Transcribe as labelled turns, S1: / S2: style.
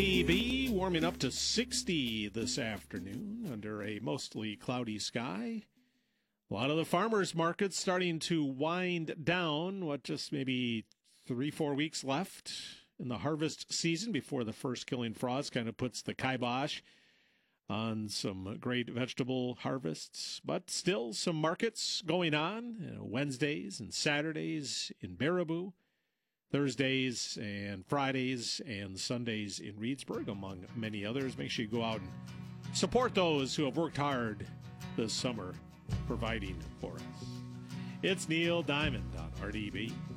S1: RDB warming up to 60 this afternoon under a mostly cloudy sky. A lot of the farmers markets starting to wind down. Just maybe 3-4 weeks left in the harvest season before the first killing frost kind of puts the kibosh on some great vegetable harvests. But still some markets going on, Wednesdays and Saturdays in Baraboo, Thursdays and Fridays and Sundays in Reedsburg, among many others. Make sure you go out and support those who have worked hard this summer providing for us. It's Neil Diamond on RDB.